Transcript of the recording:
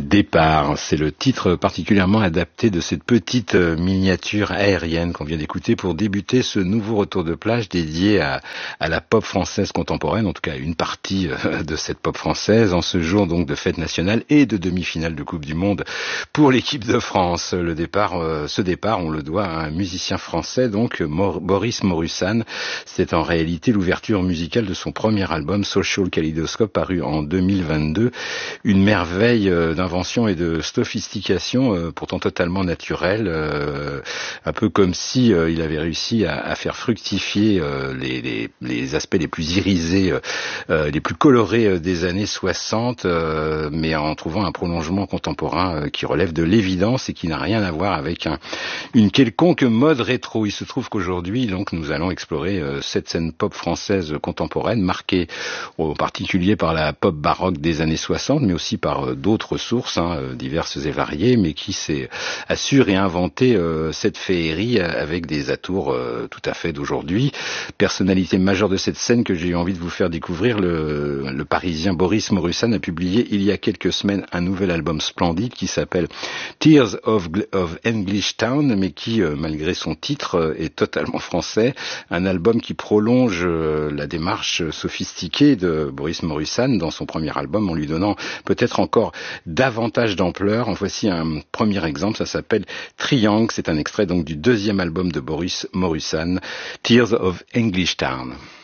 Départ, c'est le titre particulièrement adapté de cette petite miniature aérienne qu'on vient d'écouter pour débuter ce nouveau retour de plage dédié à la pop française contemporaine, en tout cas à une partie de cette pop française, en ce jour donc de fête nationale et de demi-finale de Coupe du Monde pour l'équipe de France. Ce départ, on le doit à un musicien français, donc Boris Morusan. C'est en réalité l'ouverture musicale de son premier album Social Kaleidoscope paru en 2022, une merveille d'invention et de sophistication pourtant totalement naturelle, un peu comme si il avait réussi à faire fructifier les aspects les plus irisés, les plus colorés des années 60, mais en trouvant un prolongement contemporain qui relève de l'évidence et qui n'a rien à voir avec une quelconque mode rétro. Il se trouve qu'aujourd'hui, donc, nous allons explorer cette scène pop française contemporaine, marquée en particulier par la pop baroque des années 60, mais aussi par d'autres sources diverses et variées, mais qui a su réinventer cette féerie avec des atours tout à fait d'aujourd'hui. Personnalité majeure de cette scène que j'ai eu envie de vous faire découvrir, le Parisien Boris Morusan a publié il y a quelques semaines un nouvel album splendide qui s'appelle Tears of English Town, mais qui, malgré son titre, est totalement français. Un album qui prolonge la démarche sophistiquée de Boris Morusan dans son premier album, en lui donnant peut-être encore davantage d'ampleur. En voici un premier exemple, ça s'appelle Triangle, c'est un extrait donc du deuxième album de Boris Morusan, Tears of English Town.